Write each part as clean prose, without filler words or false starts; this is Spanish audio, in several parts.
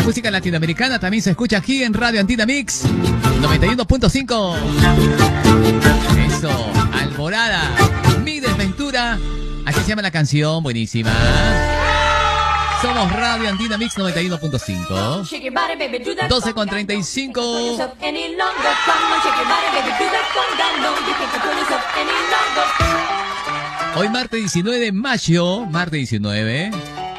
música latinoamericana también se escucha aquí en Radio Andina Mix 91.5. Eso, Alborada, Mi Desventura. Así se llama la canción, buenísima. Somos Radio Andina Mix 91.5. 12:35. Hoy martes 19 de mayo, martes 19.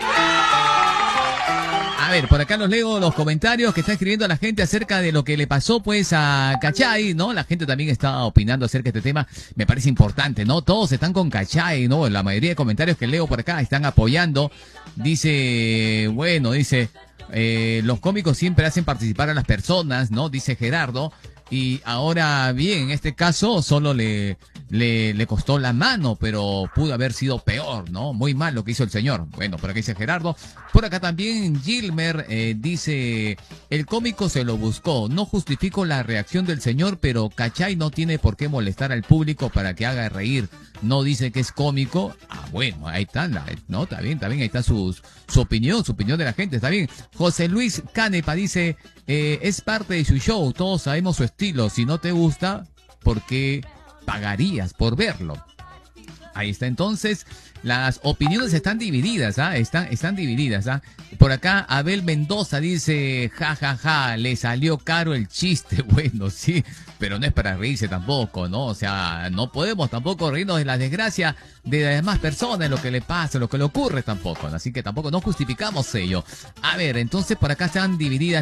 A ver, por acá los leo los comentarios que está escribiendo la gente acerca de lo que le pasó pues a Cachay, ¿no? La gente también está opinando acerca de este tema, me parece importante, ¿no? Todos están con Cachay, ¿no? La mayoría de comentarios que leo por acá están apoyando. Dice, bueno, dice, los cómicos siempre hacen participar a las personas, ¿no? Dice Gerardo. Y ahora bien, en este caso solo le costó la mano, pero pudo haber sido peor, ¿no? Muy mal lo que hizo el señor. Bueno, por acá dice Gerardo. Por acá también Gilmer dice, el cómico se lo buscó. No justifico la reacción del señor, pero Cachay no tiene por qué molestar al público para que haga reír. No dice que es cómico. Ah, bueno, ahí está, ¿no? Está bien, ahí está su opinión de la gente, está bien. José Luis Canepa dice, es parte de su show, todos sabemos su estilo. Si no te gusta, ¿por qué pagarías por verlo? Ahí está, entonces, las opiniones están divididas, ¿ah? Están divididas, ¿ah? Por acá, Abel Mendoza dice, ja, le salió caro el chiste. Bueno, sí, pero no es para reírse tampoco, ¿no? O sea, no podemos tampoco reírnos de la desgracia de las demás personas, lo que le pasa, lo que le ocurre tampoco, ¿no? Así que tampoco no justificamos ello. A ver, entonces por acá están divididas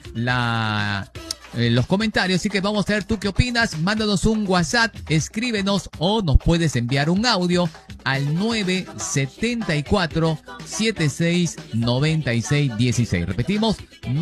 los comentarios, así que vamos a ver tú qué opinas. Mándanos un WhatsApp, escríbenos o nos puedes enviar un audio al 974-769616. Repetimos,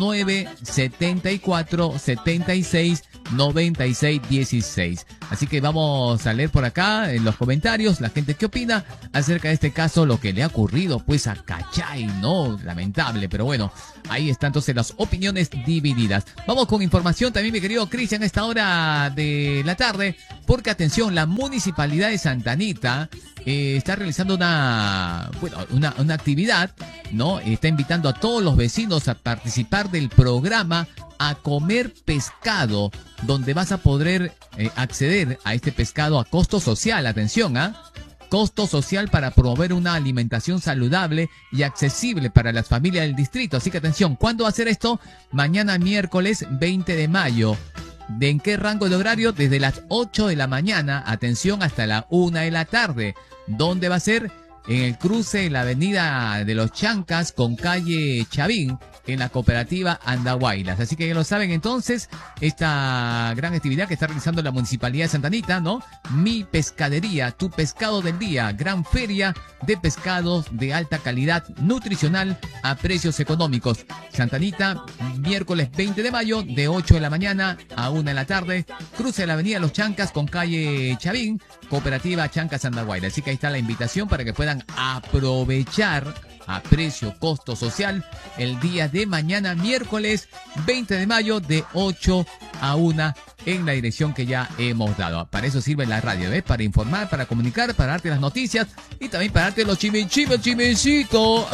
974-769616. Así que vamos a leer por acá en los comentarios la gente qué opina acerca de este caso, lo que le ha ocurrido pues a Cachay, ¿no? Lamentable, pero bueno, ahí están entonces las opiniones divididas. Vamos con información también, mi querido Cristian, a esta hora de la tarde, porque atención, la Municipalidad de Santa Anita está realizando una actividad, ¿no? Está invitando a todos los vecinos a participar del programa A Comer Pescado, donde vas a poder acceder a este pescado a costo social. Atención, costo social para promover una alimentación saludable y accesible para las familias del distrito. Así que atención, ¿cuándo va a ser esto? Mañana miércoles 20 de mayo. ¿De en qué rango de horario? Desde las 8 de la mañana, atención, hasta la 1 de la tarde. ¿Dónde va a ser? En el cruce de la avenida de los Chancas con calle Chavín, en la cooperativa Andahuaylas. Así que ya lo saben entonces, esta gran actividad que está realizando la Municipalidad de Santa Anita, ¿no? Mi Pescadería, tu pescado del día, gran feria de pescados de alta calidad nutricional a precios económicos. Santa Anita, miércoles 20 de mayo, de 8 de la mañana a 1 de la tarde, cruce de la avenida Los Chancas con calle Chavín, cooperativa Chancas Andahuaylas. Así que ahí está la invitación para que puedan aprovechar a precio, costo social, el día de mañana, miércoles 20 de mayo, de 8 a 1, en la dirección que ya hemos dado. Para eso sirve la radio, ¿ves? Para informar, para comunicar, para darte las noticias y también para darte los chismecitos.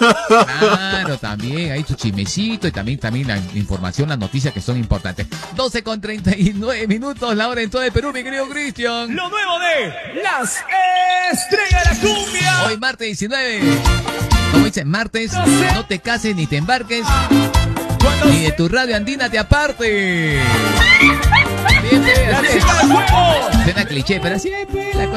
Claro, también hay tu chismecito y también la información, las noticias que son importantes. 12:39, la hora en todo el Perú, mi querido Cristian. Lo nuevo de las estrellas de la cumbia. Hoy martes 19. Como dicen, martes, no te cases ni te embarques, ni de tu radio andina te aparte. Bien, la chica del juego. Suena cliché, pero así es, pues, la cosa.